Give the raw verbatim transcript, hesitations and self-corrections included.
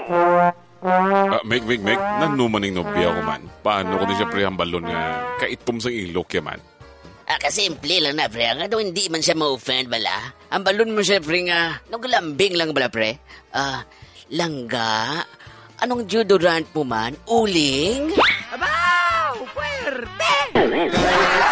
Ah, Meg, Meg, Meg, nanumaning nobya ko man. Paano ko din siya pre ang balon nga kaitom sa ilok ya man? Ah, kasimple lang na, pre. Ano, hindi man siya ma-offend, bala. Ang balon mo siya, pre, nga, naglambing lang, bala, pre. Ah, langga? Anong deodorant mo man? Uling? Abaw! Puwerte!